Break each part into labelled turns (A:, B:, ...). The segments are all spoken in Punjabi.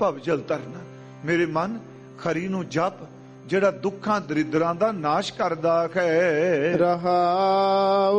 A: ਭਵਜਲ ਤਰਨਾ। ਮੇਰੇ ਮਨ ਖਰੀ ਨੂੰ ਜਪ, ਜਿਹੜਾ ਦੁੱਖਾਂ ਦਰਿਦਰਾਂ ਦਾ ਨਾਸ਼ ਕਰਦਾ ਹੈ।
B: ਰਹਾਉ।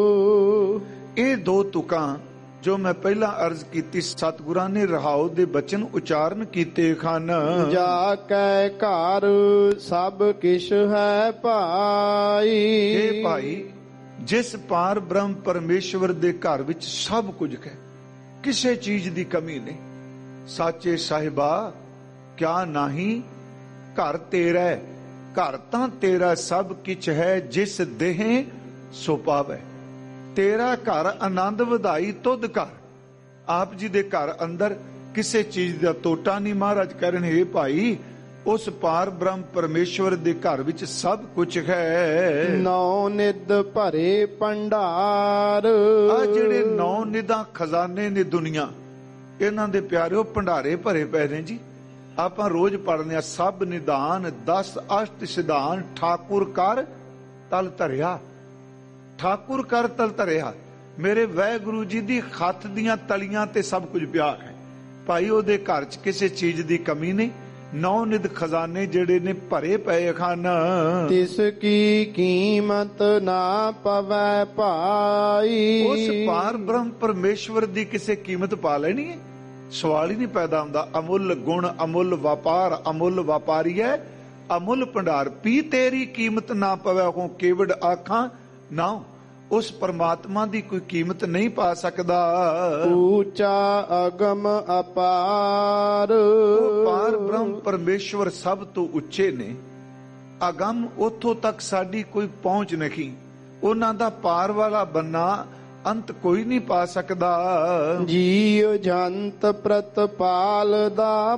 A: ਇਹ ਦੋ ਤੁਕਾਂ ਜੋ ਮੈਂ ਪਹਿਲਾਂ ਅਰਜ਼ ਕੀਤੀ, ਸਤਿਗੁਰਾਂ ਨੇ ਰਹਾਉ ਦੇ ਬਚਨ ਉਚਾਰਨ ਕੀਤੇ ਹਨ।
B: ਜਾ ਕੈ ਘਰ ਸਭ ਕਿਛ ਹੈ ਭਾਈ।
A: ਇਹ ਭਾਈ, ਜਿਸ ਪਾਰ ਬ੍ਰਹਮ ਪਰਮੇਸ਼ਵਰ ਦੇ ਘਰ ਵਿੱਚ ਸਭ ਕੁਝ ਹੈ, ਕਿਸੇ ਚੀਜ਼ ਦੀ ਕਮੀ ਨਹੀਂ। ਸਾਚੇ ਸਾਹਿਬਾ ਕਿਆ ਨਾਹੀ ਘਰ ਤੇਰਾ, ਘਰ ਤਾਂ ਤੇਰਾ ਸਭ ਕਿਛ ਹੈ, ਜਿਸ ਦੇਹ ਸੋ ਪਾਵੈ। ਤੇਰਾ ਘਰ ਆਨੰਦ ਵਧਾਈ ਤੁਧ ਘਰ। ਆਪ ਜੀ ਦੇ ਘਰ ਅੰਦਰ ਕਿਸੇ ਚੀਜ਼ ਦਾ ਟੋਟਾ ਨਹੀਂ। ਮਹਾਰਾਜ ਕਹਿਣ, ਹੇ ਭਾਈ, ਉਸ ਪਾਰ ਬ੍ਰਹਮ ਪਰਮੇਸ਼ਵਰ ਦੇ ਘਰ ਵਿੱਚ ਸਭ ਕੁਝ ਹੈ।
B: ਨੌ ਨਿਧ ਭਰੇ ਭੰਡਾਰ।
A: ਆ ਜਿਹੜੇ ਨੌ ਨਿਧਾਂ ਖਜ਼ਾਨੇ ਨੇ ਦੁਨੀਆ, ਇਹਨਾਂ ਦੇ ਪਿਆਰਿਓ ਭੰਡਾਰੇ ਭਰੇ ਪਏ ਨੇ ਜੀ। ਆਪਾਂ ਰੋਜ਼ ਪੜ੍ਹਨੇ ਆ, ਸਭ ਨਿਦਾਨ 10 ਅਸ਼ਟ ਸਿਧਾਨ ਠਾਕੁਰ ਕਰ ਤਲ ਧਰਿਆ। ਠਾਕੁਰ ਕਰ ਤਲ ਧਰਿਆ, ਮੇਰੇ ਵਾਹਿਗੁਰੂ ਜੀ ਦੀ ਹੱਥ ਦੀਆਂ ਤਲੀਆਂ ਤੇ ਸਭ ਕੁਝ ਪਿਆ ਹੈ। ਭਾਈ ਉਹਦੇ ਘਰ 'ਚ ਕਿਸੇ ਚੀਜ਼ ਦੀ ਕਮੀ ਨਹੀਂ। ਨੌ ਨਿਧ ਖਜ਼ਾਨੇ ਜਿਹੜੇ ਨੇ ਭਰੇ ਪਏ ਹਨ।
B: ਤਿਸ ਕੀ ਕੀਮਤ ਨਾ ਪਵੈ ਭਾਈ।
A: ਉਸ ਪਾਰ ਬ੍ਰਹਮ ਪਰਮੇਸ਼ਵਰ ਦੀ ਕਿਸੇ ਕੀਮਤ ਪਾ ਲੈਣੀ ਹੈ, ਸਵਾਲ ਹੀ ਨਹੀਂ ਪੈਦਾ ਹੁੰਦਾ। ਅਮੁੱਲ ਗੁਣ, ਅਮੁੱਲ ਵਪਾਰ, ਅਮੁੱਲ ਵਪਾਰੀ ਹੈ, ਅਮੁੱਲ ਭੰਡਾਰ। ਪੀ ਤੇਰੀ ਕੀਮਤ ਨਾ ਪਵੈ ਹੋ ਕੇਵੜ ਆਖਾਂ ਨਾ। ਉਸ ਪਰਮਾਤਮਾ ਦੀ ਕੋਈ ਕੀਮਤ ਨਹੀਂ ਪਾ ਸਕਦਾ।
B: ਊਚਾ ਅਗਮ ਅਪਾਰ।
A: ਉਹ ਪਾਰ ਬ੍ਰਹਮ ਪਰਮੇਸ਼ਵਰ ਸਭ ਤੋਂ ਉੱਚੇ ਨੇ। ਅਗਮ, ਉੱਥੋਂ ਤੱਕ ਸਾਡੀ ਕੋਈ ਪਹੁੰਚ ਨਹੀਂ। ਉਹਨਾਂ ਦਾ ਪਾਰ ਵਾਲਾ ਬੰਨਾ ਅੰਤ ਕੋਈ ਨਹੀਂ ਪਾ ਸਕਦਾ।
B: ਜੀਵ ਜੰਤ ਪ੍ਰਤਪਾਲ ਦਾ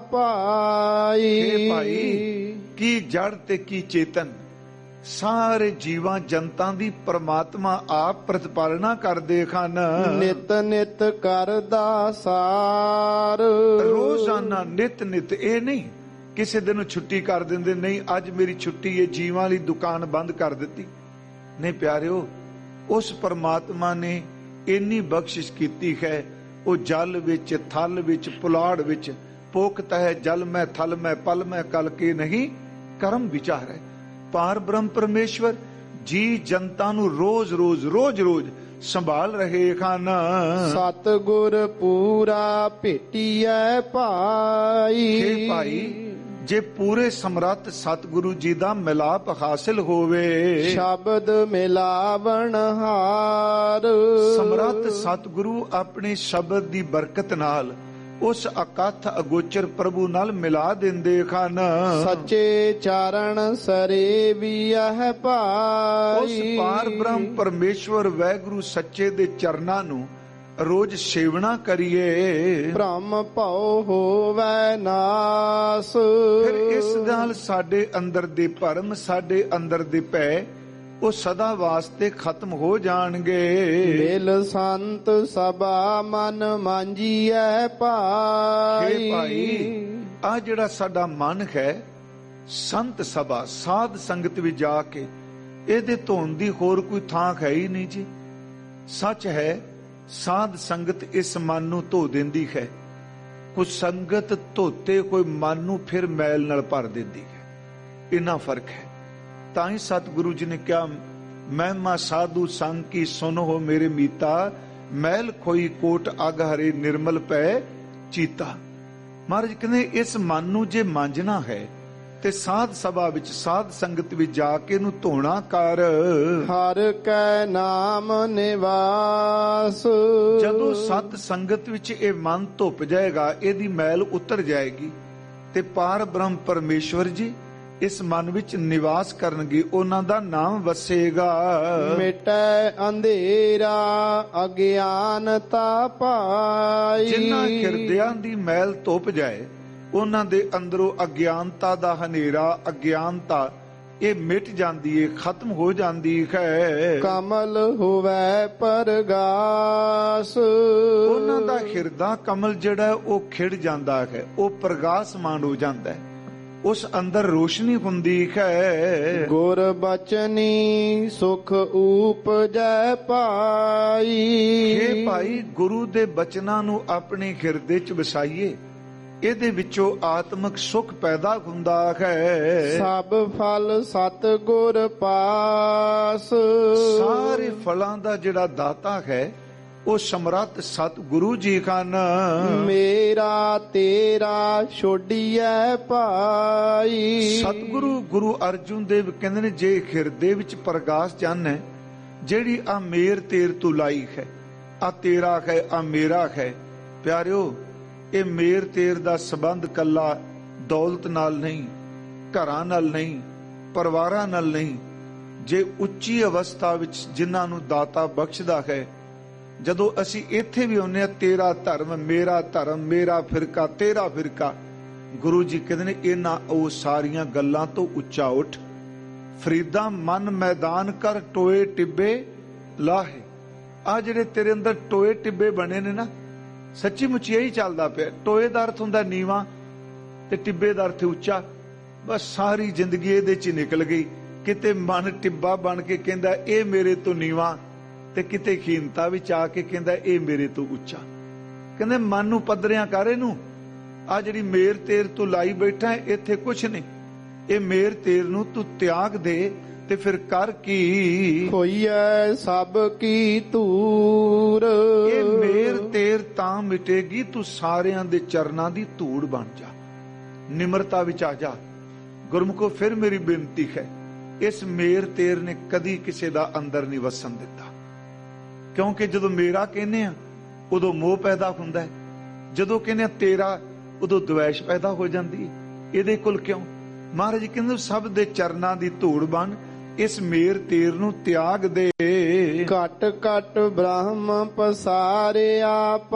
B: ਭਾਈ।
A: ਭਾਈ, ਕੀ ਜੜ ਤੇ ਕੀ ਚੇਤਨ, ਸਾਰੇ ਜੀਵਾਂ ਜਨਤਾਂ ਦੀ ਪ੍ਰਮਾਤਮਾ ਆਪ ਪ੍ਰਤਪਾਲਨਾ ਕਰਦੇ ਹਨ।
B: ਨਿਤ ਨਿਤ ਕਰਦਾ ਸਾਰ।
A: ਰੋਜ਼ਾਨਾ ਨਿਤ ਨਿਤ, ਇਹ ਨਹੀਂ ਕਿਸੇ ਦਿਨ ਛੁੱਟੀ ਕਰ ਦਿੰਦੇ, ਨਹੀਂ ਅੱਜ ਮੇਰੀ ਛੁੱਟੀ ਹੈ, ਜੀਵਾਂ ਵਾਲੀ ਦੁਕਾਨ ਬੰਦ ਕਰ ਦਿੱਤੀ। ਨਹੀਂ ਪਿਆਰਿਓ, ਉਸ ਪਰਮਾਤਮਾ ਨੇ ਇੰਨੀ ਬਖਸ਼ਿਸ਼ ਕੀਤੀ ਹੈ। ਉਹ ਜਲ ਵਿੱਚ, ਥਲ ਵਿੱਚ, ਪੁਲਾੜ ਵਿੱਚ ਪੋਖਤ ਹੈ। ਜਲ ਮੈਂ ਥਲ ਮੈਂ ਪਲ ਮੈਂ ਕਲ ਕੇ ਨਹੀਂ ਕਰਮ ਵਿਚਾਰ ਹੈ। ਪਾਰ ਬ੍ਰਹਮ ਪਰਮੇਸ਼ਵਰ ਜੀ ਜਨਤਾ ਨੂੰ ਰੋਜ਼ ਰੋਜ਼ ਸੰਭਾਲ ਰਹੇ ਹਨ।
B: ਸਤਿਗੁਰ ਪੂਰਾ ਭੇਟੀਐ ਭਾਈ।
A: ਹੇ ਭਾਈ, ਜੇ ਪੂਰੇ ਸਮਰੱਥ ਸਤਿਗੁਰੂ ਜੀ ਦਾ ਮਿਲਾਪ ਹਾਸਿਲ ਹੋਵੇ,
B: ਸ਼ਬਦ ਮਿਲਾਵਣ ਹਾਰ।
A: ਸਮਰੱਥ ਸਤਿਗੁਰੂ ਆਪਣੇ ਸ਼ਬਦ ਦੀ ਬਰਕਤ ਨਾਲ ਉਸ ਅਕਥ ਅਗੋਚਰ ਪ੍ਰਭੂ ਨਾਲ ਮਿਲਾ ਦਿੰਦੇ ਹਨ।
B: ਸੱਚੇ ਚਾਰਣ ਸਰੇਵੀਐ ਭਾਈ।
A: ਉਸ ਪਾਰ ਬ੍ਰਹਮ ਪਰਮੇਸ਼ਵਰ ਵਾਹਿਗੁਰੂ ਸੱਚੇ ਦੇ ਚਰਨਾਂ ਨੂੰ ਰੋਜ਼ ਸੇਵਨਾ ਕਰੀਏ।
B: ਭ੍ਰਮ ਭਉ ਹੋਵੈ ਨਾਸ।
A: ਫਿਰ ਇਸ ਨਾਲ ਸਾਡੇ ਅੰਦਰ ਦੇ ਭਰਮ, ਸਾਡੇ ਅੰਦਰ ਦੇ ਭੈ, ਉਹ ਸਦਾ ਵਾਸਤੇ ਖਤਮ ਹੋ ਜਾਣਗੇ।
B: ਮਿਲ ਸੰਤ ਸਭਾ ਮਨ ਮਾਂਜੀਐ ਭਾਈ।
A: ਭਾਈ, ਆ ਜਿਹੜਾ ਸਾਡਾ ਮਨ ਹੈ, ਸੰਤ ਸਭਾ ਸਾਧ ਸੰਗਤ ਵਿੱਚ ਜਾ ਕੇ ਇਹਦੇ ਧੋਣ ਦੀ ਹੋਰ ਕੋਈ ਥਾਂ ਹੈ ਹੀ ਨਹੀਂ ਜੀ। ਸੱਚ ਹੈ, ਸਾਧ ਸੰਗਤ ਇਸ ਮਨ ਨੂੰ ਧੋ ਦਿੰਦੀ ਹੈ। ਕੁਝ ਸੰਗਤ ਧੋਤੇ ਕੋਈ ਮਨ ਨੂੰ ਫਿਰ ਮੈਲ ਨਾਲ ਭਰ ਦਿੰਦੀ ਹੈ। ਇੰਨਾ ਫਰਕ ਹੈ। ਤਾਂ ਹੀ ਸਤਿਗੁਰੂ ਜੀ ਨੇ ਕਿਹਾ, ਮਹਿਮਾ ਸਾਧੂ ਸੰਗ ਕੀ ਸੁਨੋ ਮੇਰੇ ਮੀਤਾ, ਮੈਲ ਖੋਈ ਕੋਟ ਅਗ ਹਰੇ ਨਿਰਮਲ ਪੈ ਚੀਤਾ। ਮਹਾਰਾਜ ਕਹਿੰਦੇ, ਇਸ ਮਨ ਨੂੰ ਜੇ ਮਾਂਜਣਾ ਹੈ ਤੇ ਸਾਧ ਸਭਾ ਵਿੱਚ, ਸਾਧ ਸੰਗਤ ਵਿੱਚ ਜਾ ਕੇ ਇਹਨੂੰ ਧੋਣਾ ਕਰ।
B: ਹਰ ਕੈ ਨਾਮ ਨਿਵਾਸ।
A: ਜਦੋਂ ਸਤ ਸੰਗਤ ਵਿੱਚ ਇਹ ਮਨ ਧੁੱਪ ਜਾਏਗਾ, ਇਹਦੀ ਮੈਲ ਉਤਰ ਜਾਏਗੀ ਤੇ ਪਾਰ ਬ੍ਰਹਮ ਪਰਮੇਸ਼ਵਰ ਜੀ ਇਸ ਮਨ ਵਿੱਚ ਨਿਵਾਸ ਕਰਨਗੇ, ਉਹਨਾਂ ਦਾ ਨਾਮ ਵਸੇਗਾ।
B: ਮਿਟੈ ਅੰਧੇਰਾ ਅਗਿਆਨਤਾ ਭਾਈ।
A: ਜਿਨ੍ਹਾਂ ਹਿਰਦਿਆਂ ਦੀ ਮੈਲ ਧੁੱਪ ਜਾਏ, ਉਹਨਾਂ ਦੇ ਅੰਦਰੋਂ ਅਗਿਆਨਤਾ ਦਾ ਹਨੇਰਾ, ਅਗਿਆਨਤਾ ਇਹ ਮਿਟ ਜਾਂਦੀ ਹੈ, ਖਤਮ ਹੋ ਜਾਂਦੀ ਹੈ।
B: ਕਮਲ ਹੋਵੈ ਪ੍ਰਗਾਸ।
A: ਉਹਨਾਂ ਦਾ ਹਿਰਦਾ ਕਮਲ ਜਿਹੜਾ ਉਹ ਖਿੜ ਜਾਂਦਾ ਹੈ, ਉਹ ਪ੍ਰਗਾਸਮਾਨ ਹੋ ਜਾਂਦਾ ਹੈ, ਉਸ ਅੰਦਰ ਰੋਸ਼ਨੀ ਹੁੰਦੀ ਹੈ।
B: ਗੁਰ ਬਚਨੀ ਸੁਖ ਊਪਜੈ ਭਾਈ।
A: ਹੇ ਭਾਈ, ਗੁਰੂ ਦੇ ਬਚਨਾਂ ਨੂੰ ਆਪਣੇ ਹਿਰਦੇ 'ਚ ਵਸਾਈਏ। ਇਹਦੇ ਵਿੱਚੋਂ ਆਤਮਿਕ ਸੁਖ ਪੈਦਾ ਹੁੰਦਾ ਹੈ।
B: ਸਭ ਫਲ ਸਤ ਗੁਰ ਪਾਸ।
A: ਸਾਰੇ ਫਲਾਂ ਦਾ ਜਿਹੜਾ ਦਾਤਾ ਹੈ ਉਹ ਸਮਰੱਥ ਸਤ ਗੁਰੂ ਜੀ ਹਨ।
B: ਮੇਰਾ ਤੇਰਾ ਛੋਡੀਐ ਭਾਈ।
A: ਸਤਿਗੁਰੂ ਗੁਰੂ ਅਰਜੁਨ ਦੇਵ ਕਹਿੰਦੇ ਨੇ, ਜੇ ਹਿਰਦੇ ਵਿੱਚ ਪ੍ਰਗਾਸ ਚੰਨ ਹੈ, ਜਿਹੜੀ ਆ ਮੇਰ ਤੇਰ ਤੂੰ ਲਾਈ ਹੈ, ਆ ਤੇਰਾ ਹੈ, ਆ ਮੇਰਾ ਹੈ। ਪਿਆਰਿਓ, ਇਹ ਮੇਰ ਤੇਰ ਦਾ ਸੰਬੰਧ ਕੱਲਾ ਦੌਲਤ ਨਾਲ ਨਹੀਂ, ਘਰਾਂ ਨਾਲ ਨਹੀਂ, ਪਰਿਵਾਰਾਂ ਨਾਲ ਨਹੀਂ। ਜੇ ਉੱਚੀ ਅਵਸਥਾ ਵਿੱਚ ਜਿਨ੍ਹਾਂ ਨੂੰ ਦਾਤਾ ਬਖਸ਼ਦਾ ਹੈ, ਜਦੋਂ ਅਸੀਂ ਇੱਥੇ ਵੀ ਆਉਂਦੇ ਹਾਂ, ਤੇਰਾ ਧਰਮ, ਮੇਰਾ ਫਿਰਕਾ, ਤੇਰਾ ਫਿਰਕਾ, ਗੁਰੂ ਜੀ ਕਹਿੰਦੇ ਨੇ ਇਹਨਾਂ ਉਹ ਸਾਰੀਆਂ ਗੱਲਾਂ ਤੋਂ ਉੱਚਾ ਉੱਠ। ਫਰੀਦਾ ਮਨ ਮੈਦਾਨ ਕਰ ਟੋਏ ਟਿੱਬੇ ਲਾਹੇ। ਆ ਜਿਹੜੇ ਤੇਰੇ ਅੰਦਰ ਟੋਏ ਟਿੱਬੇ ਬਣੇ ਨੇ ਨਾ, ਸੱਚੀ ਮੁੱਚੀ ਇਹੀ ਚੱਲਦਾ ਪਿਆ। ਟੋਏ ਦਾ ਅਰਥ ਹੁੰਦਾ ਨੀਵਾਂ ਤੇ ਟਿੱਬੇ ਦਾ ਅਰਥ ਉੱਚਾ। ਬਸ ਸਾਰੀ ਜ਼ਿੰਦਗੀ ਇਹਦੇ ਚ ਹੀ ਨਿਕਲ ਗਈ। ਕਿਤੇ ਮਨ ਟਿੱਬਾ ਬਣ ਕੇ ਕਹਿੰਦਾ ਇਹ ਮੇਰੇ ਤੋਂ ਨੀਵਾਂ, ਤੇ ਕਿਤੇ ਖੀਨਤਾ ਵਿੱਚ ਆ ਕੇ ਕਹਿੰਦਾ ਇਹ ਮੇਰੇ ਤੋਂ ਉੱਚਾ। ਕਹਿੰਦੇ ਮਨ ਨੂੰ ਪੱਧਰਿਆਂ ਕਰ ਇਹਨੂੰ। ਆ ਜਿਹੜੀ ਮੇਰ ਤੇਰ ਤੂੰ ਲਾਈ ਬੈਠਾ ਹੈ, ਇੱਥੇ ਕੁਛ ਨਹੀਂ। ਇਹ ਮੇਰ ਤੇਰ ਨੂੰ ਤੂੰ ਤਿਆਗ ਦੇ ਤੇ ਫਿਰ ਕਰ ਕੀ?
B: ਹੋਈਐ ਸਭ ਕੀ ਧੂੜ।
A: ਇਹ ਮੇਰ ਤੇਰ ਤਾਂ ਮਿਟੇਗੀ, ਤੂੰ ਸਾਰਿਆਂ ਦੇ ਚਰਨਾਂ ਦੀ ਧੂੜ ਬਣ ਜਾ। ਨਿਮਰਤਾ ਵਿੱਚ ਆ ਜਾ। ਗੁਰਮੁਖੋ, ਫਿਰ ਮੇਰੀ ਬੇਨਤੀ ਹੈ, ਇਸ ਮੇਰ ਤੇਰ ਨੇ ਕਦੀ ਕਿਸੇ ਦਾ ਅੰਦਰ ਨਹੀਂ ਵਸਣ ਦਿੱਤਾ। ਕਿਉਂਕਿ ਜਦੋਂ ਮੇਰਾ ਕਹਿੰਦੇ ਆ ਉਦੋਂ ਮੋਹ ਪੈਦਾ ਹੁੰਦਾ ਹੈ, ਜਦੋਂ ਕਹਿੰਦੇ ਆ ਤੇਰਾ ਉਦੋਂ ਦੁਵੇਸ਼ ਪੈਦਾ ਹੋ ਜਾਂਦੀ ਹੈ। ਇਹਦੇ ਕੋਲ ਕਿਉਂ? ਮਹਾਰਾਜ ਜੀ ਕਹਿੰਦੇ ਸਭ ਦੇ ਚਰਨਾਂ ਦੀ ਧੂੜ ਬਣ, ਇਸ ਮੇਰ ਤੇਰ ਨੂੰ ਤਿਆਗ ਦੇ।
B: ਘਟ ਘਟ ਬ੍ਰਹਮ ਪਸਾਰਿਆ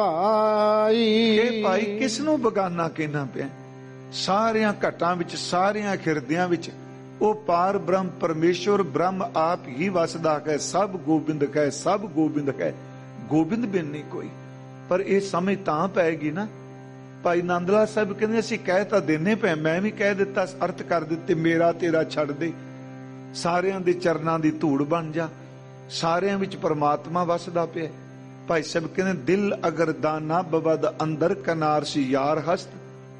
B: ਭਾਈ।
A: ਇਹ ਭਾਈ ਕਿਸ ਨੂੰ ਬਗਾਨਾ ਕਹਿਣਾ ਪਿਆ? ਸਾਰਿਆਂ ਘਟਾਂ ਵਿੱਚ, ਸਾਰਿਆਂ ਹਿਰਦਿਆਂ ਵਿੱਚ ਉਹ ਪਾਰ ਬ੍ਰਹਮ ਪਰਮੇਸ਼ਵਰ ਬ੍ਰਹਮ ਆਪ ਹੀ ਵਸਦਾ ਹੈ। ਸਭ ਗੋਬਿੰਦ ਹੈ, ਸਭ ਗੋਬਿੰਦ ਹੈ, ਗੋਬਿੰਦ ਬਿਨ ਨਹੀਂ ਕੋਈ। ਪਰ ਇਹ ਸਮਝ ਤਾਂ ਪੈਗੀ ਨਾ। ਭਾਈ ਨੰਦ ਲਾਲ ਸਾਹਿਬ ਕਹਿੰਦੇ ਅਸੀਂ ਕਹਿ ਤਾਂ ਦੇਨੇ ਪਏ, ਮੈਂ ਵੀ ਕਹਿ ਦਿੱਤਾ, ਅਰਥ ਕਰ ਦਿੱਤੇ, ਮੇਰਾ ਤੇਰਾ ਛੱਡ ਦੇ, ਸਾਰਿਆਂ ਦੇ ਚਰਨਾਂ ਦੀ ਧੂੜ ਬਣ ਜਾ। ਸਾਰਿਆਂ ਵਿੱਚ ਪਰਮਾਤਮਾ ਵਸਦਾ ਪਿਆ। ਭਾਈ ਸਾਹਿਬ ਕਹਿੰਦੇ ਦਿਲ ਅਗਰ ਦਾਨਾ ਬਵਦ ਅੰਦਰ ਕਨਾਰ ਸੀ ਯਾਰ ਹਸਤ,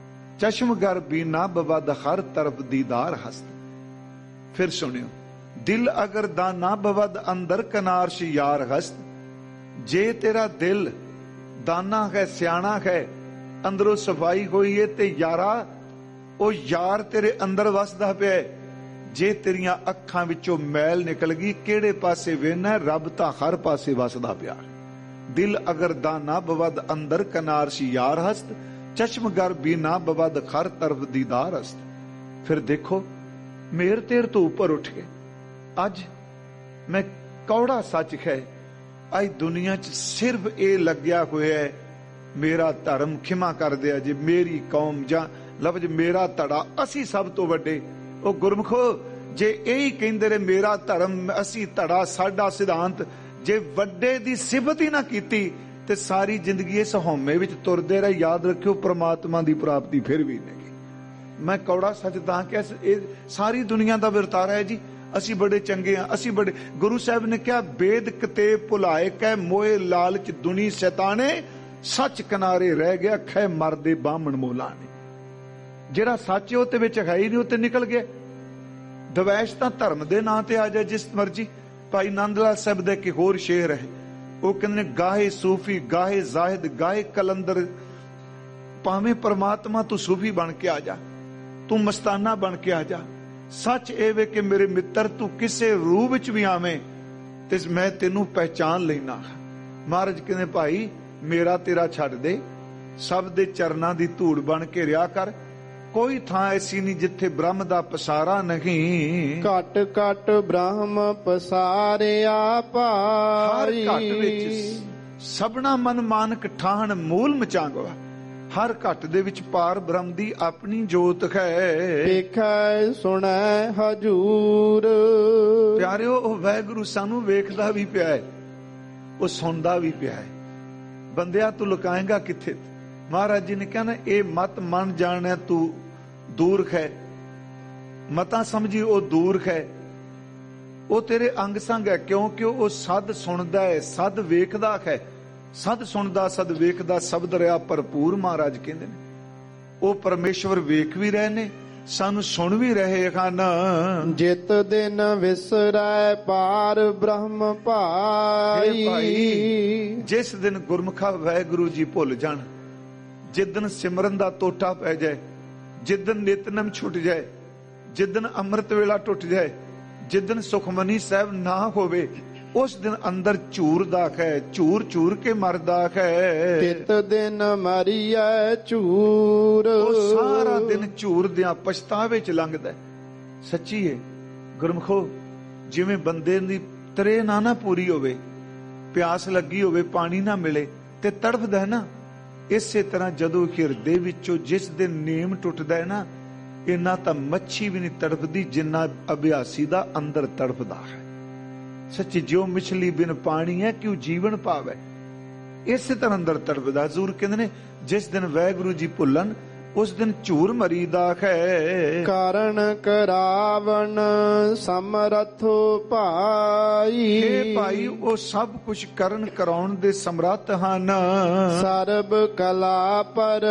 A: ਚਸ਼ਮਗਰ ਬੀਨਾ ਬਵਦ ਹਰ ਤਰਫ ਦੀਦਾਰ ਹਸਤ। ਫਿਰ ਸੁਣਿਓ, ਦਿਲ ਅਗਰ ਦਾਨਾ ਬਵਦ ਅੰਦਰ ਕਨਾਰ ਸੀ ਯਾਰ ਹਸਤ। ਜੇ ਤੇਰਾ ਦਿਲ ਦਾਨਾ ਹੈ, ਸਿਆਣਾ ਹੈ, ਅੰਦਰੋਂ ਸਫਾਈ ਹੋਈ ਹੈ, ਤੇ ਯਾਰਾ ਉਹ ਯਾਰ ਤੇਰੇ ਅੰਦਰ ਵਸਦਾ ਪਿਆ। ਜੇ ਤੇਰੀਆਂ ਅੱਖਾਂ ਵਿੱਚੋਂ ਮੈਲ ਨਿਕਲ ਗਈ, ਕਿਹੜੇ ਪਾਸੇ ਵੇਖਣਾ? ਰੱਬ ਤਾਂ ਹਰ ਪਾਸੇ ਵਸਦਾ ਪਿਆ। ਦਿਲ ਅਗਰ ਦਾਨਾ ਬਵਦ ਅੰਦਰ ਕਨਾਰ ਸੀ ਯਾਰ ਹਸਤ, ਚਸ਼ਮਗਰ ਬੀਨਾ ਬਵਦ ਹਰ ਤਰਫ ਦੀਦਾਰ ਹਸਤ। ਫਿਰ ਦੇਖੋ, ਮੇਰ ਤੇਰ ਤੋਂ ਉੱਪਰ ਉੱਠ ਕੇ ਅੱਜ ਮੈਂ ਕੌੜਾ ਸੱਚ ਹੈ, ਅੱਜ ਦੁਨੀਆ 'ਚ ਸਿਰਫ ਇਹ ਲੱਗਿਆ ਹੋਇਆ ਹੈ, ਮੇਰਾ ਧਰਮ ਖਿਮਾ ਕਰ ਦਿਆ ਜੀ, ਮੇਰੀ ਕੌਮ, ਜਾਂ ਲਫ਼ਜ਼ ਮੇਰਾ ਧੜਾ, ਅਸੀਂ ਸਭ ਤੋਂ ਵੱਡੇ। ਉਹ ਗੁਰਮੁਖੋ, ਜੇ ਇਹੀ ਕਹਿੰਦੇ ਰਹੇ ਮੇਰਾ ਧਰਮ, ਅਸੀਂ ਧੜਾ, ਸਾਡਾ ਸਿਧਾਂਤ, ਜੇ ਵੱਡੇ ਦੀ ਸਿਫਤ ਹੀ ਨਾ ਕੀਤੀ ਤੇ ਸਾਰੀ ਜ਼ਿੰਦਗੀ ਇਸ ਹਉਮੈ ਵਿੱਚ ਤੁਰਦੇ ਰਹੇ। ਯਾਦ ਰੱਖਿਓ, ਪ੍ਰਮਾਤਮਾ ਦੀ ਪ੍ਰਾਪਤੀ ਫਿਰ ਵੀ ਨਹੀਂ। ਮੈਂ ਕੌੜਾ ਸੱਚ ਤਾਂ ਕਿ ਇਹ ਸਾਰੀ ਦੁਨੀਆ ਦਾ ਵਰਤਾਰਾ ਹੈ ਜੀ, ਅਸੀਂ ਬੜੇ ਚੰਗੇ ਹਾਂ, ਅਸੀਂ ਬੜੇ। ਗੁਰੂ ਸਾਹਿਬ ਨੇ ਕਿਹਾ, ਬੇਦ ਕਿਤੇ ਭੁਲਾਏ ਕੈ ਮੋਏ ਲਾਲਚ ਦੁਨੀ ਸ਼ੈਤਾਨੇ, ਸੱਚ ਕਿਨਾਰੇ ਰਹਿ ਗਿਆ ਖੈ ਮਰਦੇ ਬਾਹਮਣ ਮੋਲਾਣੇ। ਜਿਹੜਾ ਸੱਚ ਉਹ ਤੇ ਵਿੱਚ ਹੈ ਹੀ ਨਹੀਂ, ਉਹ ਤੇ ਨਿਕਲ ਗਿਆ। ਦਵੈਸ਼ ਤਾਂ ਧਰਮ ਦੇ ਨਾਂ ਤੇ ਆ ਜਾ ਜਿਸ ਮਰਜੀ। ਭਾਈ ਨੰਦ ਲਾਲ ਸਾਹਿਬ ਦਾ ਇੱਕ ਹੋਰ ਸ਼ੇਰ ਹੈ, ਉਹ ਕਹਿੰਦੇ ਗਾਹੇ ਸੂਫੀ, ਗਾਹੇ ਜ਼ਾਹਿਦ, ਗਾਹੇ ਕਲੰਦਰ। ਭਾਵੇਂ ਪਰਮਾਤਮਾ ਤੂੰ ਸੂਫੀ ਬਣ ਕੇ ਆ ਜਾ, ਤੂੰ ਮਸਤਾਨਾ ਬਣ ਕੇ ਆ ਜਾ। ਸੱਚ ਇਹ ਵੇ ਕਿ ਮੇਰੇ ਮਿੱਤਰ, ਤੂੰ ਕਿਸੇ ਰੂਪ ਵਿੱਚ ਵੀ ਆਵੇਂ ਤੇ ਮੈਂ ਤੈਨੂੰ ਪਹਿਚਾਨ ਲੈਣਾ। ਮਹਾਰਾਜ ਕਹਿੰਦੇ ਭਾਈ ਮੇਰਾ ਤੇਰਾ ਛੱਡ ਦੇ, ਸਭ ਦੇ ਚਰਨਾਂ ਦੀ ਧੂੜ ਬਣ ਕੇ ਰਿਹਾ ਕਰ। ਕੋਈ ਥਾਂ ਐਸੀ ਨਹੀਂ ਜਿੱਥੇ ਬ੍ਰਹਮ ਦਾ ਪਸਾਰਾ ਨਹੀਂ।
B: ਘਟ ਘਟ ਬ੍ਰਹਮ ਪਸਾਰਿਆ ਭਾਈ।
A: ਹਰ ਘਟ ਵਿੱਚ ਸਭਨਾ ਮਨ ਮਾਨਕ ਠਾਹਣ ਮੂਲ ਮਚਾਂਗਵਾ। ਹਰ ਘਟ ਦੇ ਵਿੱਚ ਪਾਰ ਬ੍ਰਹਮ ਦੀ ਆਪਣੀ ਜੋਤ ਹੈ।
B: ਵੇਖੈ ਸੁਣੈ ਹਜੂਰ।
A: ਪਿਆਰਿਓ, ਉਹ ਵਾਹਿਗੁਰੂ ਸਾਨੂੰ ਵੇਖਦਾ ਵੀ ਪਿਆ ਹੈ, ਉਹ ਸੁਣਦਾ ਵੀ ਪਿਆ ਹੈ। ਬੰਦਿਆ ਤੂੰ ਲੁਕਾਏਗਾ ਕਿੱਥੇ? ਮਹਾਰਾਜ ਜੀ ਨੇ ਕਹਿਣਾ, ਇਹ ਮਤ ਮਨ ਜਾਣੈ ਤੂੰ ਦੂਰ ਹੈ, ਮਤਾਂ ਸਮਝੀ ਉਹ ਦੂਰ ਹੈ। ਉਹ ਤੇਰੇ ਅੰਗ ਸੰਗ ਹੈ, ਕਿਉਂਕਿ ਉਹ ਸਦ ਸੁਣਦਾ ਹੈ, ਸਦ ਵੇਖਦਾ ਹੈ। ਸਦ ਸੁਣਦਾ, ਸਦ ਵੇਖਦਾ, ਸ਼ਬਦ ਰਿਆ ਭਰਪੂਰ। ਮਹਾਰਾਜ ਕਹਿੰਦੇ ਨੇ ਉਹ ਪਰਮੇਸ਼ਵਰ ਵੇਖ ਵੀ ਰਹੇ ਨੇ, ਸਾਨੂੰ ਸੁਣ ਵੀ ਰਹੇ ਹਨ।
B: ਜਿਤ ਦਿਨ ਵਿਸਰੈ ਪਾਰ ਬ੍ਰਹਮ ਭਾਈ।
A: ਜਿਸ ਦਿਨ ਗੁਰਮੁਖਾ ਵਾਹਿਗੁਰੂ ਜੀ ਭੁੱਲ ਜਾਣ, ਜਿੱਦਨ ਸਿਮਰਨ ਦਾ ਟੋਟਾ ਪੈ ਜਾਏ, ਜਿੱਦਨ ਨਿਤਨਮ ਛੁੱਟ ਜਾਏ, ਜਿੱਦਨ ਅੰਮ੍ਰਿਤ ਵੇਲਾ ਟੁੱਟ ਜਾਏ, ਜਿੱਦਨ ਸੁਖਮਨੀ ਸਾਹਿਬ ਨਾ ਹੋਵੇ, ਉਸ ਦਿਨ ਅੰਦਰ ਝੂਰ ਦਾਖ ਹੈ, ਝੂਰ ਝੂਰ ਕੇ ਮਰਦਾ ਹੈ।
B: ਤਿਤ ਦਿਨ ਮਰੀਐ ਝੂਰ।
A: ਉਹ ਸਾਰਾ ਦਿਨ ਝੂਰ ਦਿਆਂ ਪਛਤਾਵੇ ਚ ਲੰਘਦਾ। ਸੱਚੀ ਹੈ ਗੁਰਮਖੋ, ਜਿਵੇਂ ਬੰਦੇ ਦੀ ਤਰੇ ਨਾ ਪੂਰੀ ਹੋਵੇ, ਪਿਆਸ ਲੱਗੀ ਹੋਵੇ, ਪਾਣੀ ਨਾ ਮਿਲੇ ਤੇ ਤੜਫਦਾ ਨਾ, ਇਸੇ ਤਰ੍ਹਾਂ ਜਦੋਂ ਹਿਰਦੇ ਵਿੱਚੋਂ ਜਿਸ ਦਿਨ ਨੇਮ ਟੁੱਟਦਾ ਹੈ ਨਾ, ਇੰਨਾ ਤਾਂ ਮੱਛੀ ਵੀ ਨਹੀਂ ਤੜਫਦੀ ਜਿੰਨਾ ਅਭਿਆਸੀ ਦਾ ਅੰਦਰ ਤੜਫਦਾ ਹੈ। ਸੱਚੀ, ਜਿਉ ਮਛਲੀ ਬਿਨ ਪਾਣੀ ਹੈ ਕਿਉ ਜੀਵਨ ਪਾਵੇ, ਇਸੇ ਤਰ੍ਹਾਂ ਅੰਦਰ ਤੜਫਦਾ। ਹਜ਼ੂਰ ਕਹਿੰਦੇ ਨੇ ਜਿਸ ਦਿਨ ਵਾਹਿਗੁਰੂ ਜੀ ਭੁੱਲਣ, ਉਸ ਦਿਨ ਝੂਰ ਮਰੀਦਾ ਹੈ।
B: ਕਾਰਨ ਕਰਾਵਣ ਸਮਰਥੋ ਭਾਈ।
A: ਇਹ ਭਾਈ ਉਹ ਸਭ ਕੁਝ ਕਰਨ ਕਰਾਉਣ ਦੇ ਸਮਰੱਥ ਹਨ।
B: ਸਰਬ ਕਲਾ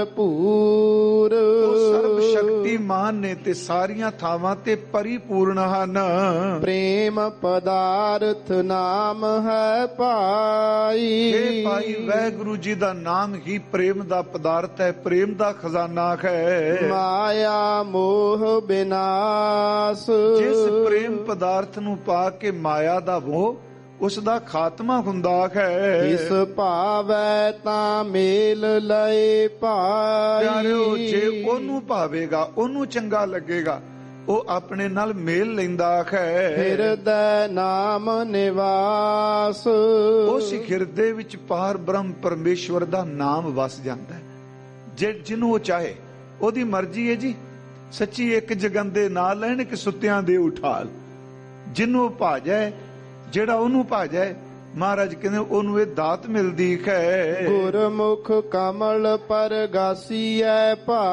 B: ਭਰਪੂਰ।
A: ਉਹ ਸਰਬ ਸ਼ਕਤੀਮਾਨ ਨੇ ਤੇ ਸਾਰੀਆਂ ਥਾਵਾਂ ਤੇ ਪਰਿਪੂਰਨ ਹਨ।
B: ਪ੍ਰੇਮ ਪਦਾਰਥ ਨਾਮ ਹੈ ਭਾਈ।
A: ਇਹ ਭਾਈ ਵਾਹਿਗੁਰੂ ਜੀ ਦਾ ਨਾਮ ਹੀ ਪ੍ਰੇਮ ਦਾ ਪਦਾਰਥ ਹੈ, ਪ੍ਰੇਮ ਦਾ ਖਜ਼ਾਨਾ ਹੈ।
B: ਮਾਇਆ ਮੋਹ ਬਿਨਾਸ਼।
A: ਜਿਸ ਪ੍ਰੇਮ ਪਦਾਰਥ ਨੂੰ ਪਾ ਕੇ ਮਾਇਆ ਦਾ ਮੋਹ, ਉਸ ਦਾ ਖਾਤਮਾ ਹੁੰਦਾ ਹੈ।
B: ਇਸ ਭਾਵੈ ਤਾਂ ਮੇਲ ਲਏ ਭਾਈ।
A: ਪਿਆਰਿਓ, ਜੇ ਉਹਨੂੰ ਭਾਵੇਗਾ, ਉਹਨੂੰ ਚੰਗਾ ਲੱਗੇਗਾ, ਉਹ ਆਪਣੇ ਨਾਲ ਮੇਲ ਲੈਂਦਾ ਹੈ।
B: ਹਿਰਦੈ ਨਾਮ ਨਿਵਾਸ।
A: ਉਸ ਹਿਰਦੇ ਵਿੱਚ ਪਾਰ ਬ੍ਰਹਮ ਪਰਮੇਸ਼ਵਰ ਦਾ ਨਾਮ ਵਸ ਜਾਂਦਾ ਹੈ। ਜਿਹਨੂੰ ਉਹ ਚਾਹੇ, ਉਹਦੀ ਮਰਜ਼ੀ ਹੈ ਜੀ। ਸੱਚੀ, ਇੱਕ ਜਗੰਦੇ ਨਾ ਲੈਣ, ਇੱਕ ਸੁੱਤਿਆਂ ਦੇ ਉਠਾਲ। ਜਿਹਨੂੰ ਉਹ ਭਾ ਜਾਏ, ਜਿਹੜਾ ਉਹਨੂੰ ਭਾ ਜਾਏ, ਮਹਾਰਾਜ ਕਹਿੰਦੇ ਉਹਨੂੰ ਇਹ ਦਾਤ ਮਿਲਦੀ ਹੈ।
B: ਗੁਰਮੁਖ ਕਮਲ ਪਰਗਾਸੀਐ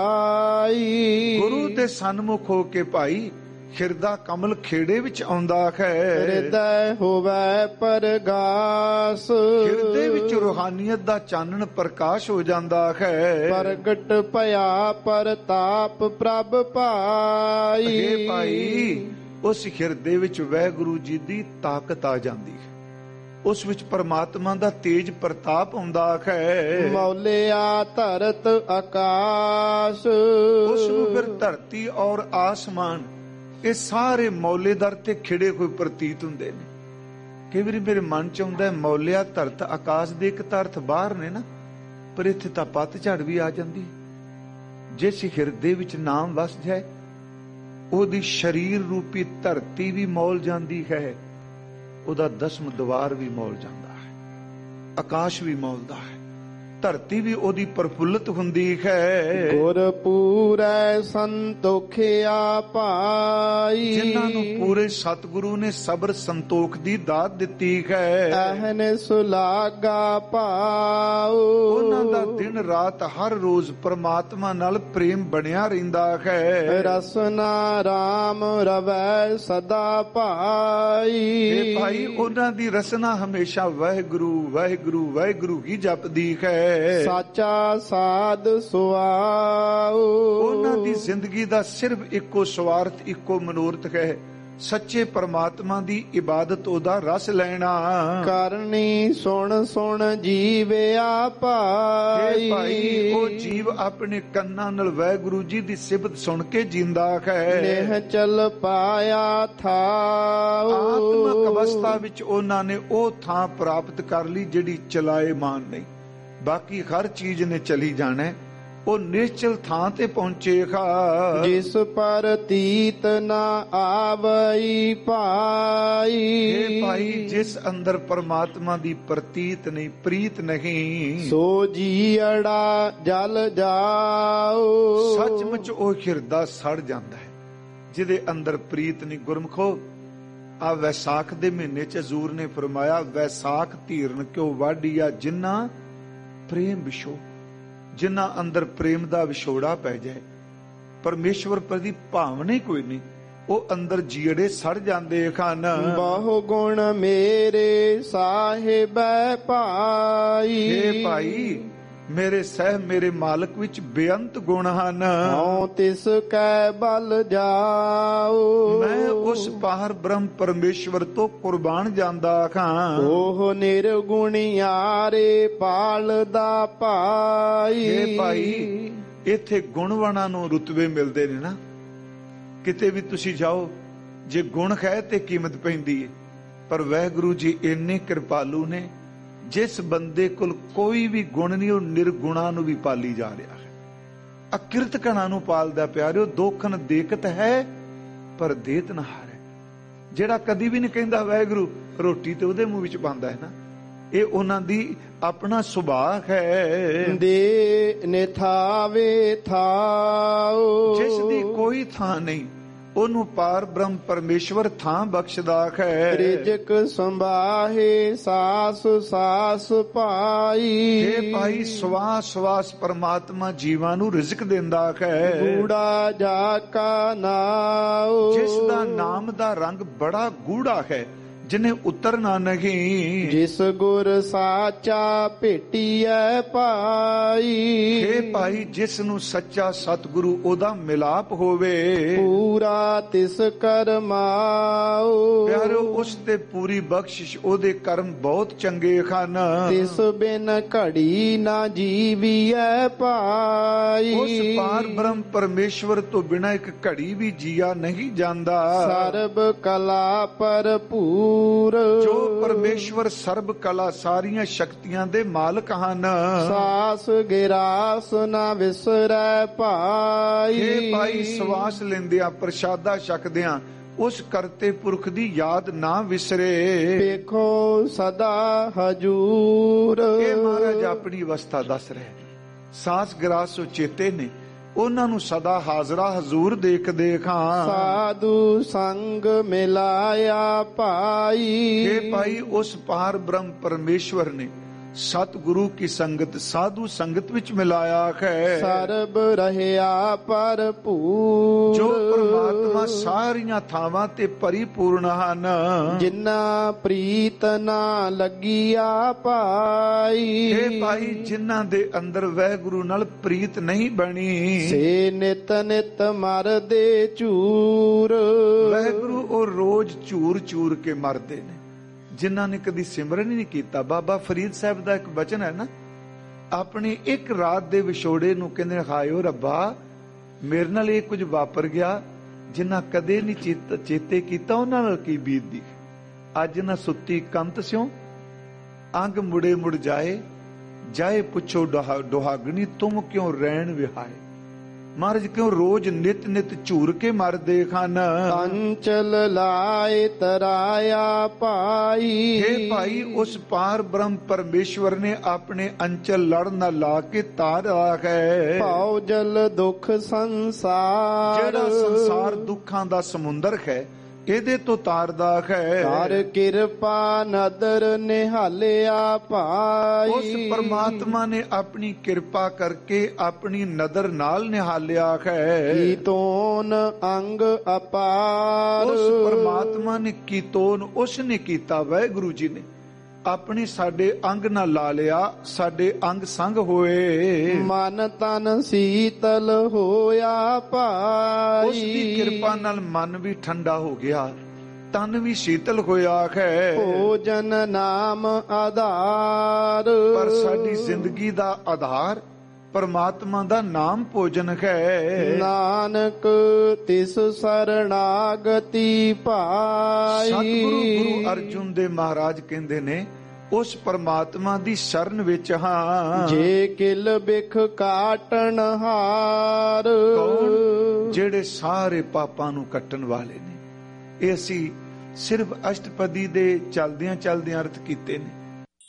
B: ਭਾਈ।
A: ਗੁਰੂ ਦੇ ਸਨਮੁਖ ਹੋ ਕੇ ਭਾਈ ਹਿਰਦਾ ਕਮਲ ਖੇੜੇ ਵਿੱਚ ਆਉਂਦਾ ਹੈ।
B: ਹਿਰਦੈ ਹੋਵੈ ਪਰਗਾਸ।
A: ਹਿਰਦੇ ਵਿੱਚ ਰੂਹਾਨੀਅਤ ਦਾ ਚਾਨਣ ਪ੍ਰਕਾਸ਼ ਹੋ ਜਾਂਦਾ ਹੈ।
B: ਪ੍ਰਗਟ ਭਇਆ ਪਰਤਾਪ ਪ੍ਰਭ ਭਾਈ।
A: ਇਹ ਭਾਈ ਉਸ ਹਿਰਦੇ ਵਿੱਚ ਵਾਹਿਗੁਰੂ ਜੀ ਦੀ ਤਾਕਤ ਆ ਜਾਂਦੀ ਹੈ, ਉਸ ਵਿੱਚ ਪਰਮਾਤਮਾ ਦਾ ਤੇਜ ਪ੍ਰਤਾਪ ਆਉਂਦਾ ਹੈ।
B: ਮੌਲਿਆ ਧਰਤ ਆਕਾਸ਼।
A: ਉਸ ਨੂੰ ਫਿਰ ਧਰਤੀ ਔਰ ਆਸਮਾਨ, ਇਹ ਸਾਰੇ ਮੌਲੇਦਾਰ ਤੇ ਖਿੜੇ ਹੋਏ ਪ੍ਰਤੀਤ ਹੁੰਦੇ ਨੇ। ਕਈ ਵਾਰੀ ਮੇਰੇ ਮਨ ਚ ਆਉਂਦਾ, ਮੌਲਿਆ ਧਰਤ ਆਕਾਸ਼ ਦੇ ਇੱਕ ਤਾਂ ਅਰਥ ਬਾਹਰ ਨੇ ਨਾ, ਪਰ ਇੱਥੇ ਤਾਂ ਪਤਝੜ ਵੀ ਆ ਜਾਂਦੀ। ਜਿਸ ਹਿਰਦੇ ਵਿੱਚ ਨਾਮ ਵਸ ਜਾਏ, ਉਹਦੀ ਸ਼ਰੀਰ ਰੂਪੀ ਧਰਤੀ ਵੀ ਮੌਲ ਜਾਂਦੀ ਹੈ, ਉਹਦਾ ਦਸਮ ਦਵਾਰ ਵੀ ਮੌਲ ਜਾਂਦਾ ਹੈ, ਆਕਾਸ਼ ਵੀ ਮੌਲਦਾ ਹੈ, ਧਰਤੀ ਵੀ ਉਹਦੀ ਪ੍ਰਫੁੱਲਤ ਹੁੰਦੀ ਹੈ।
B: ਗੁਰ ਪੂਰੈ ਸੰਤੋਖਿਆ ਭਾਈ।
A: ਜਿਨ੍ਹਾਂ ਨੂੰ ਪੂਰੇ ਸਤਿਗੁਰੂ ਨੇ ਸਬਰ ਸੰਤੋਖ ਦੀ ਦਾਤ ਦਿੱਤੀ ਹੈ,
B: ਅਹਨ ਸੁਲਾਗਾ ਭਾਉ।
A: ਉਹਨਾਂ ਦਾ ਦਿਨ ਰਾਤ ਹਰ ਰੋਜ਼ ਪਰਮਾਤਮਾ ਨਾਲ ਪ੍ਰੇਮ ਬਣਿਆ ਰਹਿੰਦਾ ਹੈ।
B: ਰਸਨਾ ਰਾਮ ਰਵੈ ਸਦਾ ਭਾਈ।
A: ਇਹ ਭਾਈ ਉਹਨਾਂ ਦੀ ਰਸਨਾ ਹਮੇਸ਼ਾ ਵਾਹਿਗੁਰੂ ਵਾਹਿਗੁਰੂ ਵਾਹਿਗੁਰੂ ਹੀ ਜਪਦੀ ਹੈ।
B: ਸਾਚਾ ਸਾਧ ਸੁਆਉ।
A: ਉਹਨਾਂ ਦੀ ਜ਼ਿੰਦਗੀ ਦਾ ਸਿਰਫ ਇੱਕੋ ਸਵਾਰਥ, ਇੱਕੋ ਮਨੋਰਥ ਹੈ, ਸੱਚੇ ਪਰਮਾਤਮਾ ਦੀ ਇਬਾਦਤ, ਉਹਦਾ ਰਸ ਲੈਣਾ।
B: ਕਰਨੀ ਸੁਣ ਸੁਣ ਜੀਵਿਆ ਭਾਈ।
A: ਭਾਈ ਉਹ ਜੀਵ ਆਪਣੇ ਕੰਨਾਂ ਨਾਲ ਵਾਹਿਗੁਰੂ ਜੀ ਦੀ ਸਿਫਤ ਸੁਣ ਕੇ ਜਿੰਦਾ ਹੈ।
B: ਨੇਹ ਚਲ ਪਾਇਆ ਥਾਉ।
A: ਆਤਮਕ ਅਵਸਥਾ ਵਿੱਚ ਉਹਨਾਂ ਨੇ ਉਹ ਥਾਂ ਪ੍ਰਾਪਤ ਕਰ ਲਈ ਜਿਹੜੀ ਚਲਾਏ ਮਾਨ ਨਹੀਂ। ਬਾਕੀ ਹਰ ਚੀਜ਼ ਨੇ ਚਲੀ ਜਾਣਾ, ਉਹ ਨਿਸ਼ਚਲ ਥਾਂ ਤੇ ਪਹੁੰਚੇਗਾ।
B: ਜਿਸ ਪਰ ਤੀਤ ਨਾ ਆਵਈ ਭਾਈ।
A: ਇਹ ਭਾਈ ਜਿਸ ਅੰਦਰ ਪਰਮਾਤਮਾ ਦੀ ਪ੍ਰਤੀਤ ਨਹੀਂ, ਪ੍ਰੀਤ ਨਹੀਂ,
B: ਸੋ ਜੀੜਾ ਜਲ ਜਾਓ।
A: ਸੱਚਮੁੱਚ ਉਹ ਹਿਰਦਾ ਸੜ ਜਾਂਦਾ ਹੈ ਜਿਹਦੇ ਅੰਦਰ ਪ੍ਰੀਤ ਨਹੀਂ। ਗੁਰਮਖੋ, ਆ ਵੈਸਾਖ ਦੇ ਮਹੀਨੇ ਚ ਹਜ਼ੂਰ ਨੇ ਫਰਮਾਇਆ, ਵੈਸਾਖ ਧੀਰਨ ਕਿਉ ਵਾਢੀਆ ਜਿਨ੍ਹਾਂ ਪ੍ਰੇਮ ਵਿਛੋ। ਜਿਨ੍ਹਾਂ ਅੰਦਰ ਪ੍ਰੇਮ ਦਾ ਵਿਛੋੜਾ ਪੈ ਜਾਏ, ਪਰਮੇਸ਼ਵਰ ਪ੍ਰਤੀ ਭਾਵਨਾ ਹੀ ਕੋਈ ਨਹੀਂ, ਉਹ ਅੰਦਰ ਜੀੜੇ ਸੜ ਜਾਂਦੇ ਹਨ।
B: ਬਹੁ ਗੁਣ ਮੇਰੇ ਸਾਹਿਬੈ ਭਾਈ।
A: ਇਹ ਭਾਈ ਮੇਰੇ ਸਹਿ ਮੇਰੇ ਮਾਲਕ ਵਿੱਚ ਬੇਅੰਤ ਗੁਣ ਹਨ।
B: ਹਉ ਤਿਸ ਕੈ ਬਲ ਜਾਓ,
A: ਮੈਂ ਉਸ ਪਾਰ ਬ੍ਰਹਮ ਪਰਮੇਸ਼ਵਰ ਤੋਂ ਕੁਰਬਾਨ ਜਾਂਦਾ ਖਾਂ।
B: ਉਹ ਨਿਰਗੁਣਿਆਰੇ ਪਾਲਦਾ ਭਾਈ।
A: ਇਹ ਭਾਈ ਇੱਥੇ ਗੁਣਵਾਨਾਂ ਨੂੰ ਰੁਤਬੇ ਮਿਲਦੇ ਨੇ ਨਾ। ਕਿਤੇ ਵੀ ਤੁਸੀਂ ਜਾਓ, ਜੇ ਗੁਣ ਹੈ ਤੇ ਕੀਮਤ ਪੈਂਦੀ ਹੈ, ਪਰ ਵਾਹਿਗੁਰੂ ਜੀ ਇੰਨੇ ਕਿਰਪਾਲੂ ਨੇ, ਜਿਸ ਬੰਦੇ ਕੋਲ ਕੋਈ ਵੀ ਗੁਣ ਨਹੀਂ ਉਹ ਨਿਰਗੁਣਾ ਨੂੰ ਵੀ ਪਾਲੀ ਜਾ ਰਿਹਾ ਹੈ। ਅਕਿਰਤ ਕਣਾ ਨੂੰ ਪਾਲਦਾ ਪਿਆਰਿਓ। ਦੋਖਨ ਦੇਖਤ ਹੈ ਪਰ ਦੇਤ ਨਾ ਹਾਰੇ। ਜਿਹੜਾ ਕਦੀ ਵੀ ਨਹੀਂ ਕਹਿੰਦਾ ਵਾਹਿਗੁਰੂ, ਰੋਟੀ ਤੇ ਉਹਦੇ ਮੂੰਹ ਵਿੱਚ ਪਾਉਂਦਾ ਹੈ ਨਾ। ਇਹ ਉਹਨਾਂ ਦੀ ਆਪਣਾ ਸੁਭਾਅ ਹੈ।
B: ਦੇ ਨਿਥਾਵੇ ਥਾਓ,
A: ਜਿਸ ਦੀ ਕੋਈ ਥਾਂ ਨਹੀਂ, ਉਹਨੂੰ ਪਾਰ ਬ੍ਰਹਮ ਪਰਮੇਸ਼ਵਰ ਥਾਂ ਬਖਸ਼ਦਾ ਹੈ।
B: ਰਿਜਕ ਸੰਭਾਹੇ ਸਾਸ ਸਾਸ ਪਾਈ।
A: ਜੇ ਭਾਈ ਸਵਾਸ ਸਵਾਸ ਪਰਮਾਤਮਾ ਜੀਵਾਂ ਨੂੰ ਰਿਜ਼ਕ ਦਿੰਦਾ ਹੈ।
B: ਗੂੜਾ ਜਾ ਕਾ ਨਾਉ,
A: ਜਿਸ ਦਾ ਨਾਮ ਦਾ ਰੰਗ ਬੜਾ ਗੂੜਾ ਹੈ, ਜਿਨੇ ਉਤਰਨਾ ਨਹੀਂ।
B: ਜਿਸ ਗੁਰ ਸਾਚਾ ਭੇਟੀਐ ਪਾਈ।
A: ਹੇ ਭਾਈ ਜਿਸ ਨੂੰ ਸੱਚਾ ਸਤਿਗੁਰੂ ਉਹਦਾ ਮਿਲਾਪ ਹੋਵੇ,
B: ਪੂਰਾ ਤਿਸ ਕਰਮਾਉ।
A: ਪਿਆਰੋ ਉਸ ਤੇ ਪੂਰੀ ਬਖਸ਼ਿਸ਼, ਉਹਦੇ ਕਰਮ ਬਹੁਤ ਚੰਗੇ ਹਨ।
B: ਤਿਸ ਬਿਨ ਘੜੀ ਨਾ ਜੀਵੀਐ ਭਾਈ।
A: ਉਸ ਪਾਰ ਬ੍ਰਹਮ ਪਰਮੇਸ਼ਵਰ ਤੋਂ ਬਿਨਾਂ ਇੱਕ ਘੜੀ ਵੀ ਜੀਆ ਨਹੀਂ ਜਾਂਦਾ।
B: ਸਰਬ ਕਲਾ ਭਰਪੂਰ,
A: ਜੋ ਪਰਮੇਸ਼ਵਰ ਸਰਬ ਕਲਾ ਸਾਰੀਆਂ ਸ਼ਕਤੀਆਂ ਦੇ ਮਾਲਕ ਹਨ।
B: ਸਾਸ ਗਿਰਾਸ ਨਾ ਵਿਸਰੈ ਭਾਈ।
A: ਇਹ ਭਾਈ ਸਵਾਸ ਲੈਂਦਿਆਂ ਪ੍ਰਸ਼ਾਦਾ ਛਕਦਿਆਂ ਉਸ ਕਰਤੇ ਪੁਰਖ ਦੀ ਯਾਦ ਨਾ ਵਿਸਰੇ।
B: ਵੇਖੋ ਸਦਾ ਹਜੂਰ।
A: ਇਹ ਮਹਾਰਾਜ ਆਪਣੀ ਅਵਸਥਾ ਦੱਸ ਰਹੇ। ਸਾਸ ਗਿਰਾਸ ਚੇਤੇ ਨੇ, ਉਹਨਾਂ ਨੂੰ ਸਦਾ ਹਾਜ਼ਰਾ ਹਜ਼ੂਰ ਦੇਖਦੇ ਖਾਂ।
B: ਸਾਧੂ ਸੰਗ ਮਿਲਾਇਆ ਭਾਈ।
A: ਇਹ ਭਾਈ ਉਸ ਪਾਰ ਬ੍ਰਹਮ ਪਰਮੇਸ਼ਵਰ ਨੇ ਸਤਿਗੁਰੂ ਕੀ ਸੰਗਤ, ਸਾਧੂ ਸੰਗਤ ਵਿੱਚ ਮਿਲਾਇਆ ਹੈ।
B: ਸਰਬ ਰਹਿਆ ਭਰਪੂਰ,
A: ਜੋ ਪਰਮਾਤਮਾ ਸਾਰੀਆਂ ਥਾਵਾਂ ਤੇ ਪਰਿਪੂਰਨ ਹਨ।
B: ਜਿਨ੍ਹਾਂ ਪ੍ਰੀਤ ਨਾ ਲੱਗੀਆ ਭਾਈ।
A: ਇਹ ਭਾਈ ਜਿਨ੍ਹਾਂ ਦੇ ਅੰਦਰ ਵਾਹਿਗੁਰੂ ਨਾਲ ਪ੍ਰੀਤ ਨਹੀਂ ਬਣੀ,
B: ਸੇ ਨਿਤ ਨਿਤ ਮਰਦੇ ਝੂਰ।
A: ਵਾਹਿਗੁਰੂ ਉਹ ਰੋਜ਼ ਝੂਰ ਝੂਰ ਕੇ ਮਰਦੇ ਨੇ। ਜਿਨ੍ਹਾਂ ਨੇ ਕਦੀ ਸਿਮਰਨ ਹੀ ਨਹੀਂ ਕੀਤਾ। ਬਾਬਾ ਫਰੀਦ ਸਾਹਿਬ ਦਾ ਇੱਕ ਬਚਨ ਹੈ ਨਾ, ਆਪਣੀ ਇੱਕ ਰਾਤ ਦੇ ਵਿਛੋੜੇ ਨੂੰ ਕਹਿੰਦੇ, ਹਾਇਓ ਰੱਬਾ ਮੇਰੇ ਨਾਲ ਇਹ ਕੁਝ ਵਾਪਰ ਗਿਆ, ਜਿਨ੍ਹਾਂ ਕਦੇ ਨਹੀਂ ਚੇਤੇ ਕੀਤਾ ਉਹਨਾਂ ਨਾਲ ਕੀ ਬੀਤਦੀ। ਅੱਜ ਨਾ ਸੁੱਤੀ ਕੰਤ ਸਿਓ ਅੰਗ ਮੁੜੇ ਮੁੜ ਜਾਏ, ਜਾਏ ਪੁੱਛੋ ਦੁਹਾਗਣੀ ਤੁਮ ਕਿਉਂ ਰਹਿਣ ਵਿਹਾਏ। ਮਹਾਰਾਜ ਕਿਉਂ ਰੋਜ਼ ਨਿਤ ਨਿਤ ਝੂਰ ਕੇ ਮਰਦੇ ਹਨ।
B: ਅੰਚਲ ਲਾਏ ਤਰਾਇਆ ਭਾਈ।
A: ਇਹ ਭਾਈ ਉਸ ਪਾਰ ਬ੍ਰਹਮ ਪਰਮੇਸ਼ਵਰ ਨੇ ਆਪਣੇ ਅੰਚਲ ਲੜ ਨਾ ਲਾ ਕੇ ਤਾਰਿਆ ਹੈ।
B: ਭਾਉ ਜਲ ਦੁਖ ਸੰਸਾਰ,
A: ਜਿਹੜਾ ਸੰਸਾਰ ਦੁੱਖਾਂ ਦਾ ਸਮੁੰਦਰ ਹੈ, ਇਹਦੇ ਤੋਂ ਤਾਰਦਾ ਹੈ।
B: ਕਰ ਕਿਰਪਾ ਨਦਰ ਨਿਹਾਲਿਆ ਭਾਈ।
A: ਉਸ ਪਰਮਾਤਮਾ ਨੇ ਆਪਣੀ ਕਿਰਪਾ ਕਰਕੇ ਆਪਣੀ ਨਦਰ ਨਾਲ ਨਿਹਾਲਿਆ ਹੈ।
B: ਕੀਤੋਨ ਅੰਗ ਅਪਾਰ,
A: ਉਸ ਪਰਮਾਤਮਾ ਨੇ ਕੀਤੋਨ ਉਸ ਨੇ ਕੀਤਾ, ਵਾਹਿਗੁਰੂ ਜੀ ਨੇ ਆਪਣੇ ਸਾਡੇ ਅੰਗ ਨਾਲ ਲਾ ਲਿਆ, ਸਾਡੇ ਅੰਗ ਸੰਗ ਹੋਏ।
B: ਮਨ ਤਨ ਸੀਤਲ ਹੋਇਆ ਭਾਈ।
A: ਉਸ ਦੀ ਕਿਰਪਾ ਨਾਲ ਮਨ ਵੀ ਠੰਡਾ ਹੋ ਗਿਆ, ਤਨ ਵੀ ਸ਼ੀਤਲ ਹੋਇਆ ਹੈ।
B: ਭੋਜਨ ਨਾਮ ਆਧਾਰ,
A: ਪਰ ਸਾਡੀ ਜ਼ਿੰਦਗੀ ਦਾ ਆਧਾਰ ਪਰਮਾਤਮਾ ਦਾ ਨਾਮ ਭੋਜਨ ਹੈ।
B: ਨਾਨਕ ਤਿਸ ਸਰਣਾਗਤੀ ਭਾਈ।
A: ਸਤਿਗੁਰੂ ਗੁਰੂ ਅਰਜੁਨ ਦੇ ਮਹਾਰਾਜ ਕਹਿੰਦੇ ਨੇ, ਉਸ ਪਰਮਾਤਮਾ ਦੀ ਸ਼ਰਨ ਵਿੱਚ ਹਾਂ।
B: ਜੇ ਕਿਲ ਬਿਖ ਕਾਟਣ ਹਾਰ,
A: ਕੌਣ? ਜਿਹੜੇ ਸਾਰੇ ਪਾਪਾਂ ਨੂੰ ਕੱਟਣ ਵਾਲੇ ਨੇ। ਇਹ ਅਸੀਂ ਸਿਰਫ ਅਸ਼ਟਪਦੀ ਦੇ ਚਲਦਿਆਂ ਚਲਦਿਆਂ ਅਰਥ ਕੀਤੇ ਨੇ।